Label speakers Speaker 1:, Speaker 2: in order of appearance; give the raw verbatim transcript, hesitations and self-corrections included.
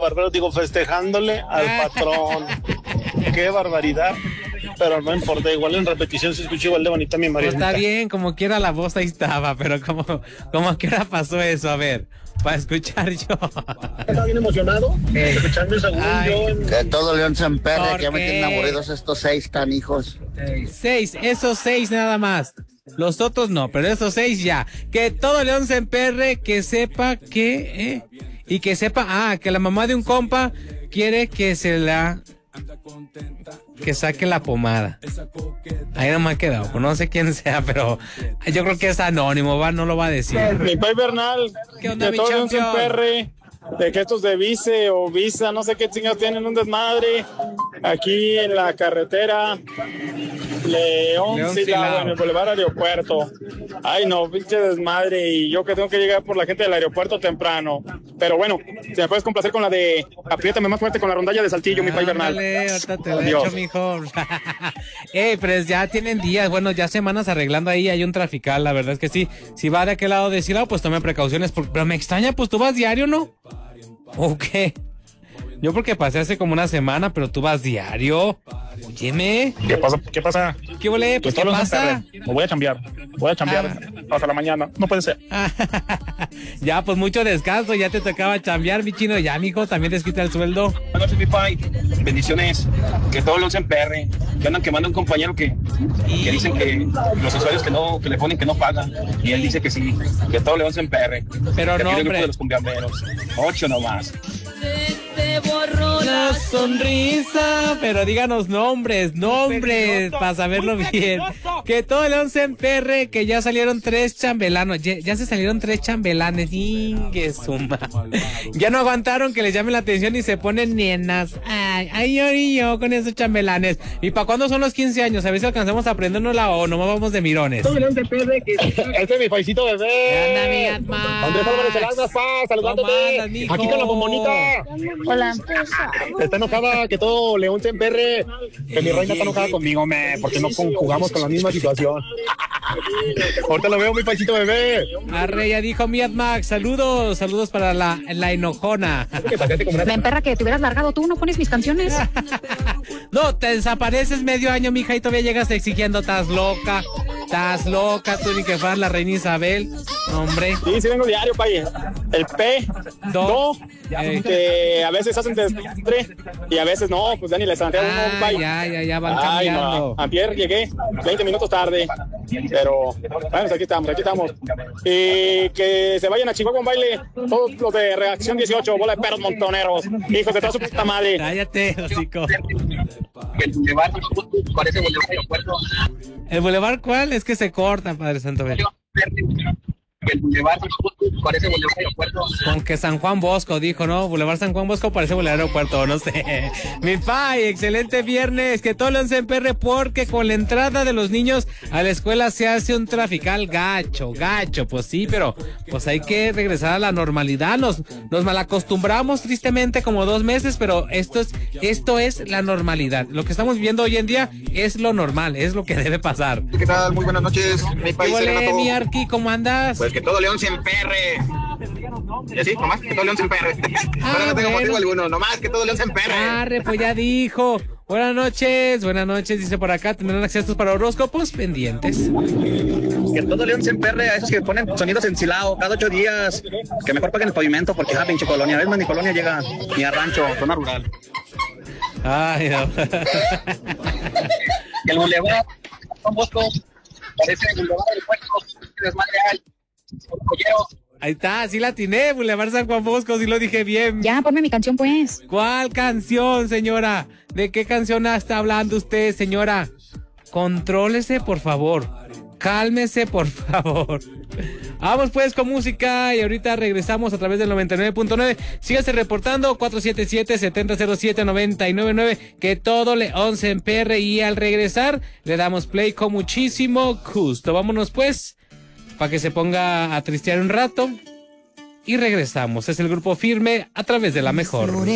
Speaker 1: Barbero, digo, festejándole al patrón. Qué barbaridad. Pero no importa, igual en repetición se escucha igual de bonita mi María.
Speaker 2: Pues está bien, como quiera la voz ahí estaba, pero como, como que ahora pasó eso, a ver, para escuchar yo.
Speaker 1: Estaba bien emocionado, eh, escuchando según
Speaker 2: Ay,
Speaker 1: yo. En...
Speaker 3: Que todo León se emperre, que ya me
Speaker 2: qué?
Speaker 3: tienen aburridos estos seis canijos.
Speaker 2: Seis, esos seis nada más. Los otros no, pero esos seis ya. Que todo León se emperre, que sepa que, eh, y que sepa, ah, que la mamá de un compa quiere que se la... que saque la pomada. Ahí no me ha quedado, no sé quién sea, pero yo creo que es anónimo, va, no lo va a decir.
Speaker 1: Mi Pai Bernal,
Speaker 2: ¿Qué onda,
Speaker 1: que
Speaker 2: mi
Speaker 1: todos León se
Speaker 2: champion?
Speaker 1: emperre, de que estos de Vice o Visa, no sé qué chingados tienen un desmadre aquí en la carretera León,
Speaker 2: León
Speaker 1: Silao,
Speaker 2: Silao.
Speaker 1: en el Boulevard Aeropuerto. Ay no, pinche desmadre, y yo que tengo que llegar por la gente del aeropuerto temprano. Pero bueno, si me puedes complacer con la de apriétame más fuerte con la rondalla de Saltillo, mi Pai Bernal.
Speaker 2: Ándale, ahorita te lo he
Speaker 1: Adiós.
Speaker 2: hecho, mijo. Ey, pero ya tienen días, bueno, ya semanas arreglando ahí, hay un trafical, la verdad es que sí. Si va de aquel lado de Silao, pues tome precauciones, porque, pero me extraña, pues tú vas diario, ¿no? ¿O qué? Yo porque pasé hace como una semana, pero tú vas diario. Óyeme.
Speaker 1: ¿Qué pasa? ¿Qué pasa?
Speaker 2: ¿Qué huele? Pues, ¿qué
Speaker 1: todos los
Speaker 2: pasa?
Speaker 1: emperre. Me voy a chambear, voy a chambear hasta la mañana, no puede ser.
Speaker 2: Ya, pues mucho descanso, ya te tocaba chambear, mi chino. Ya, mijo, también te quita el sueldo.
Speaker 4: Buenas noches, mi Pai. Bendiciones. Que todos los emperre. Que andan quemando a un compañero que, que dicen que los usuarios que no, que le ponen que no pagan. Y él dice que sí. Que todo León se emperre.
Speaker 2: Pero
Speaker 4: que
Speaker 2: no,
Speaker 4: aquí el
Speaker 2: hombre.
Speaker 4: grupo de los cumbiamberos. Ocho nomás.
Speaker 5: Te borró
Speaker 2: La sonrisa, pero díganos nombres, nombres, para saberlo bien. Que todo León se emperre, que ya salieron tres chambelanos, ya, ya se salieron tres chambelanes, Ingue suma. Ya no aguantaron que les llamen la atención y se ponen nenas. Ay, ay, yo y yo con esos chambelanes. ¿Y para cuándo son los quince años? A ver si alcanzamos a aprendernosla o nomás vamos de mirones.
Speaker 1: Este es mi paisito bebé.
Speaker 2: Anda, mi Atma.
Speaker 1: Andrés Álvarez Elaznas, pa, saludándote.
Speaker 2: ¿Cómo andas, mijo?
Speaker 1: Aquí con la bombonita.
Speaker 5: Hola.
Speaker 1: Está enojada que todo León se emperre. Que mi reina está enojada conmigo, me, porque no con- jugamos con la misma situación. Ahorita lo veo, mi paisito bebé.
Speaker 2: Arre, ya dijo Miat Max. Saludos, saludos para la, la enojona.
Speaker 5: Me emperra que te hubieras largado tú, no pones mis canciones.
Speaker 2: No, te desapareces medio año, mija, y todavía llegas exigiendo, estás loca, estás loca, tú ni que fueras la reina Isabel. No, hombre.
Speaker 1: Sí, sí vengo diario, pay. El P,
Speaker 2: Do.
Speaker 1: Do,
Speaker 2: Ey.
Speaker 1: que a veces hacen destre y a veces no, pues ya ni les santea uno,
Speaker 2: Ah,
Speaker 1: pay.
Speaker 2: ya, ya, ya van
Speaker 1: Ay,
Speaker 2: cambiando.
Speaker 1: no. Ayer llegué veinte minutos tarde, pero bueno, pues aquí estamos, aquí estamos. Y que se vayan a Chihuahua un baile todos los de Reacción dieciocho, bola de perros montoneros, hijos de toda su puta madre.
Speaker 2: Cállate, hocico.
Speaker 4: El Boulevard parece Boulevard Aeropuerto.
Speaker 2: ¿El bulevar cuál? Es que se corta, Padre Santo. Ven.
Speaker 4: El Boulevard parece Boulevard Aeropuerto.
Speaker 2: Con que San Juan Bosco dijo, ¿no? Boulevard San Juan Bosco parece Boulevard Aeropuerto, no sé. Mi pai, excelente viernes. Que todo León se emperre porque con la entrada de los niños a la escuela se hace un trafical gacho, gacho. Pues sí, pero pues hay que regresar a la normalidad. Nos, nos malacostumbramos tristemente como dos meses, pero esto es, esto es la normalidad. Lo que estamos viviendo hoy en día es lo normal, es lo que debe pasar.
Speaker 4: ¿Qué tal? Muy buenas noches, mi
Speaker 2: ¿Qué
Speaker 4: país.
Speaker 2: huele, mi Arqui? ¿Cómo andas?
Speaker 4: Pues que todo León se emperre. Y así, nomás que todo León se emperre.
Speaker 2: Ah,
Speaker 4: Ahora no tengo
Speaker 2: bueno.
Speaker 4: motivo alguno, nomás que todo León se emperre.
Speaker 2: Arre, pues ya dijo. Buenas noches, buenas noches, dice por acá. ¿Tendrán acceso para horóscopos pendientes?
Speaker 4: Que todo León se emperre a esos que ponen sonidos en Silao cada ocho días. Que mejor paguen el pavimento porque ah, pinche colonia. Es más, ni colonia llega ni a rancho, zona rural.
Speaker 2: Ay, no.
Speaker 4: Que el Boulevard San Bosco parece el Boulevard del Puerto. Que desmadre hay. Un collero.
Speaker 2: Ahí está, sí la atiné, Boulevard San Juan Bosco, sí lo dije bien.
Speaker 5: Ya, ponme mi canción, pues.
Speaker 2: ¿Cuál canción, señora? ¿De qué canción está hablando usted, señora? Contrólese, por favor. Cálmese, por favor. Vamos pues con música y ahorita regresamos a través del noventa y nueve punto nueve. Sígase reportando cuatro siete siete, siete cero cero siete, nueve nueve nueve. Que todo León se emperre y al regresar le damos play con muchísimo gusto. Vámonos pues, para que se ponga a tristear un rato. Y regresamos. Es el Grupo Firme a través de La Mejor.